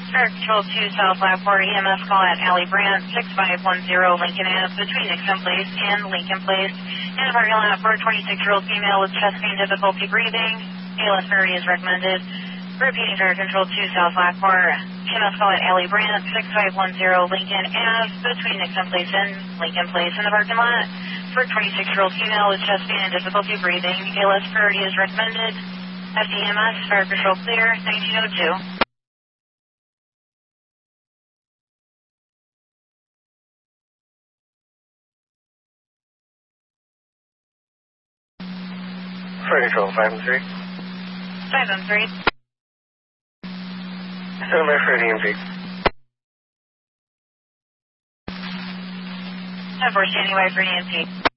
Fire Control 2 South Laport, EMS call at Alley Brandt, 6510 Lincoln Ave, between Nixon Place and Lincoln Place. In the parking lot for a 26-year-old female with chest pain, difficulty breathing. ALS priority is recommended. Repeating Fire Control 2 South Laport, EMS call at Alley Brandt, 6510 Lincoln Ave, between Nixon Place and Lincoln Place. In the parking lot for a 26-year-old female with chest pain and difficulty breathing. ALS priority is recommended. FDMS, Fire Control clear, 1902. Fire Control 513. 513. Stand by for an EMT. 10-4 standing by for an EMT.